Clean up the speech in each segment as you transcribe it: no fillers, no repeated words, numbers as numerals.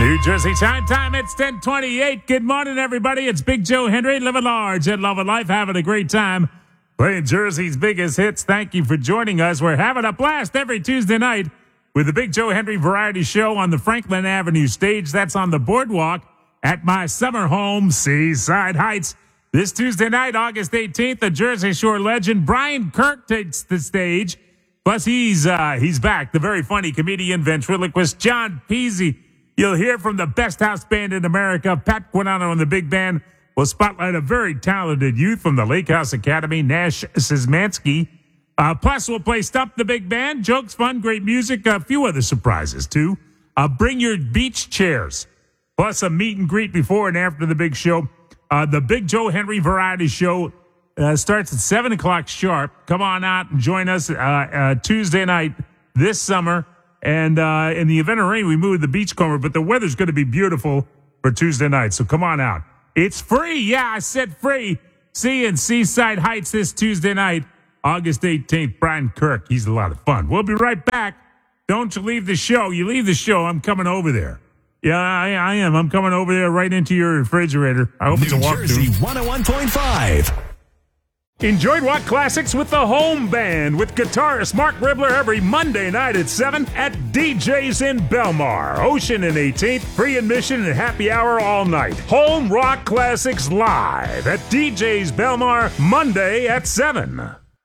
New Jersey time. It's 10:28. Good morning, everybody. It's Big Joe Henry, living large and loving life, having a great time, playing Jersey's biggest hits. Thank you for joining us. We're having a blast every Tuesday night with the Big Joe Henry Variety Show on the Franklin Avenue stage. That's on the boardwalk at my summer home, Seaside Heights. This Tuesday night, August 18th, the Jersey Shore legend Brian Kirk takes the stage. Plus, he's back. The very funny comedian, ventriloquist John Peasy. You'll hear from the best house band in America. Pat Quinano and the big band will spotlight a very talented youth from the Lake House Academy, Nash Szymanski. Plus, we'll play Stump the Big Band, jokes, fun, great music, a few other surprises, too. Bring your beach chairs. Plus, a meet and greet before and after the big show. The Big Joe Henry Variety Show starts at 7 o'clock sharp. Come on out and join us Tuesday night this summer. And in the event of rain, we moved the beachcomber, but the weather's going to be beautiful for Tuesday night. So come on out. It's free. Yeah, I said free. See you in Seaside Heights this Tuesday night, August 18th. Brian Kirk. He's a lot of fun. We'll be right back. Don't you leave the show. You leave the show, I'm coming over there. Yeah, I am. I'm coming over there right into your refrigerator. I hope it's a walk-through. New Jersey 101.5. Enjoy rock classics with the Home Band with guitarist Mark Ribler every Monday night at 7 at DJ's in Belmar. Ocean and 18th, free admission and happy hour all night. Home Rock Classics live at DJ's Belmar Monday at 7.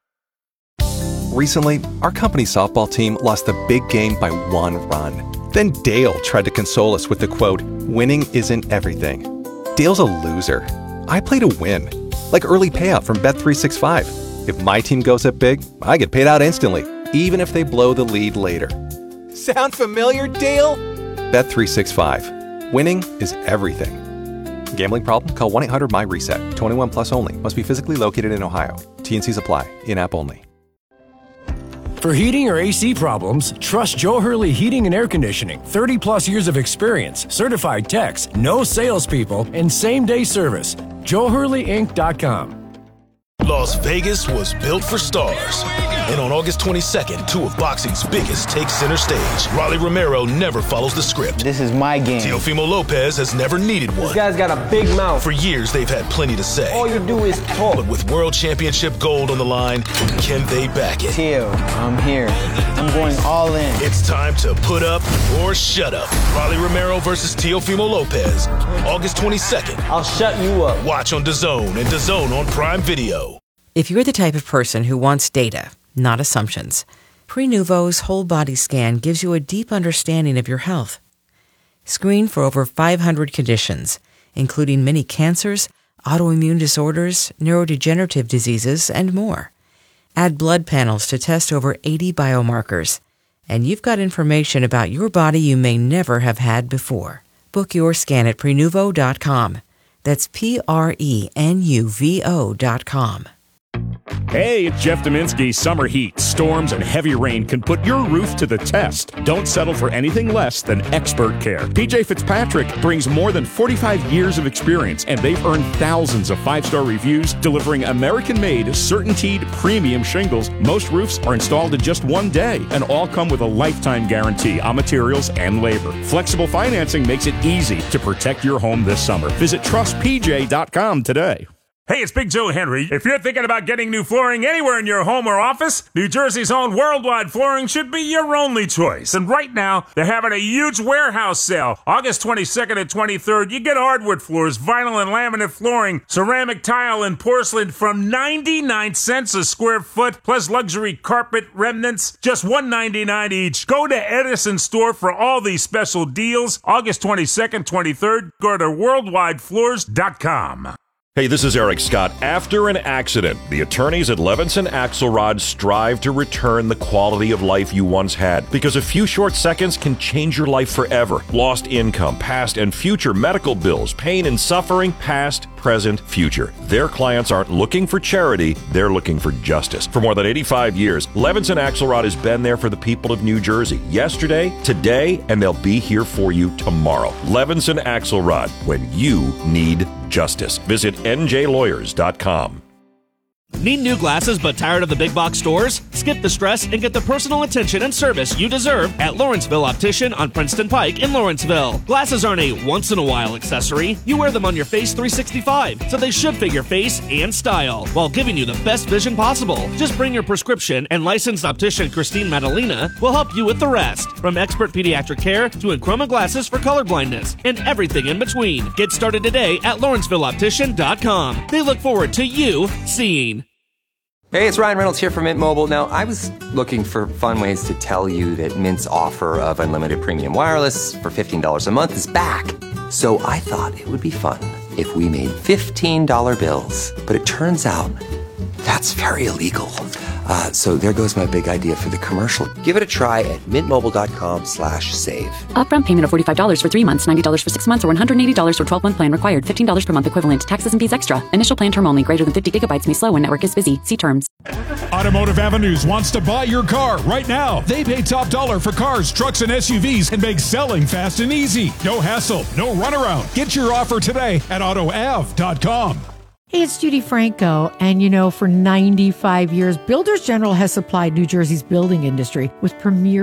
Recently, our company softball team lost the big game by 1 run. Then Dale tried to console us with the quote, "Winning isn't everything." Dale's a loser. I play to win. Like early payout from Bet365. If my team goes up big, I get paid out instantly, even if they blow the lead later. Sound familiar, Dale? Bet365. Winning is everything. Gambling problem? Call 1-800-MY-RESET. 21 plus only. Must be physically located in Ohio. T&Cs apply. In-app only. For heating or AC problems, trust Joe Hurley Heating and Air Conditioning. 30 plus years of experience, certified techs, no salespeople, and same-day service. JoeHurleyInc.com. Las Vegas was built for stars. And on August 22nd, 2 of boxing's biggest take center stage. Rolly Romero never follows the script. This is my game. Teofimo Lopez has never needed one. This guy's got a big mouth. For years, they've had plenty to say. All you do is talk. But with World Championship gold on the line, can they back it? Teo, I'm here. I'm going all in. It's time to put up or shut up. Rolly Romero versus Teofimo Lopez. August 22nd. I'll shut you up. Watch on DAZN and DAZN on Prime Video. If you're the type of person who wants data, not assumptions, Prenuvo's whole body scan gives you a deep understanding of your health. Screen for over 500 conditions, including many cancers, autoimmune disorders, neurodegenerative diseases, and more. Add blood panels to test over 80 biomarkers, and you've got information about your body you may never have had before. Book your scan at Prenuvo.com. That's Prenuvo.com. Hey, it's Jeff Dominski. Summer heat, storms, and heavy rain can put your roof to the test. Don't settle for anything less than expert care. PJ Fitzpatrick brings more than 45 years of experience, and they've earned thousands of 5-star reviews, delivering American-made, CertainTeed premium shingles. Most roofs are installed in just 1 day, and all come with a lifetime guarantee on materials and labor. Flexible financing makes it easy to protect your home this summer. Visit TrustPJ.com today. Hey, it's Big Joe Henry. If you're thinking about getting new flooring anywhere in your home or office, New Jersey's own Worldwide Flooring should be your only choice. And right now, they're having a huge warehouse sale. August 22nd and 23rd, you get hardwood floors, vinyl and laminate flooring, ceramic tile and porcelain from 99 cents a square foot, plus luxury carpet remnants, just $1.99 each. Go to Edison Store for all these special deals. August 22nd, 23rd, go to worldwidefloors.com. Hey, this is Eric Scott. After an accident, the attorneys at Levinson Axelrod strive to return the quality of life you once had, because a few short seconds can change your life forever. Lost income, past and future medical bills, pain and suffering, past, present, future. Their clients aren't looking for charity, they're looking for justice. For more than 85 years, Levinson Axelrod has been there for the people of New Jersey. Yesterday, today, and they'll be here for you tomorrow. Levinson Axelrod, when you need justice. Visit njlawyers.com. Need new glasses but tired of the big box stores? Skip the stress and get the personal attention and service you deserve at Lawrenceville Optician on Princeton Pike in Lawrenceville. Glasses aren't a once-in-a-while accessory. You wear them on your face 365, so they should fit your face and style while giving you the best vision possible. Just bring your prescription and licensed optician Christine Madalena will help you with the rest. From expert pediatric care to Enchroma glasses for colorblindness and everything in between. Get started today at LawrencevilleOptician.com. They look forward to you seeing. Hey, it's Ryan Reynolds here from Mint Mobile. Now, I was looking for fun ways to tell you that Mint's offer of unlimited premium wireless for $15 a month is back. So I thought it would be fun if we made $15 bills. But it turns out that's very illegal. So there goes my big idea for the commercial. Give it a try at mintmobile.com/save. Upfront payment of $45 for 3 months, $90 for 6 months, or $180 for 12-month plan required. $15 per month equivalent. Taxes and fees extra. Initial plan term only. Greater than 50 gigabytes may slow when network is busy. See terms. Automotive Avenues wants to buy your car right now. They pay top dollar for cars, trucks, and SUVs and make selling fast and easy. No hassle, no runaround. Get your offer today at AutoAv.com. Hey, it's Judy Franco, and for 95 years, Builders General has supplied New Jersey's building industry with premier